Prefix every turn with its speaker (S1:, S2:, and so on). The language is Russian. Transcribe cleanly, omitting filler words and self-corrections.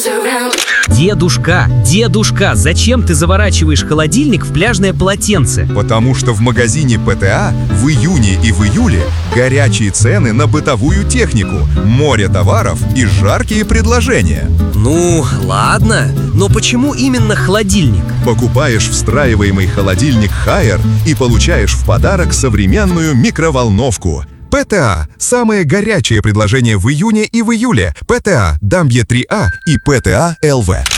S1: Дедушка, зачем ты заворачиваешь холодильник в пляжное полотенце?
S2: Потому что в магазине ПТА в июне и в июле горячие цены на бытовую технику, море товаров и жаркие предложения.
S1: Ну, ладно, но почему именно холодильник?
S2: Покупаешь встраиваемый холодильник Haier и получаешь в подарок современную микроволновку. ПТА – самые горячие предложения в июне и в июле. ПТА Дамбье 3А и ПТА ЛВ.